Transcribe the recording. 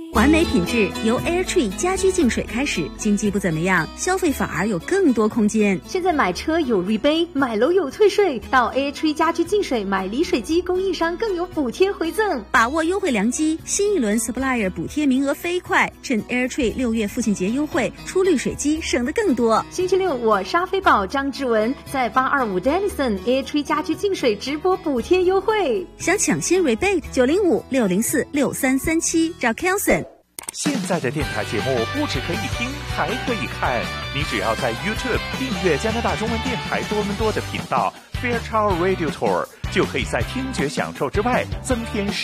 完美品质由 Airtree 家居净水开始，经济不怎么样，消费反而有更多空间。 现在买车有 rebate， 买楼有退税，到 Airtree 家居净水买离水机供应商更有补贴回赠， 把握优惠良机，新一轮 Supplier 补贴名额飞快，趁 Airtree 6月父亲节优惠，出滤水机省得更多。 星期六我沙菲宝张志文在825 Denison Airtree 家居净水直播补贴优惠， 想抢先 rebate 905-604-6337找 Kelson。 现在的电台节目不只可以听，还可以看。你只要在 YouTube 订阅加拿大中文电台多伦多的频道 Fairchild Radio Tour， 就可以在听觉享受之外增添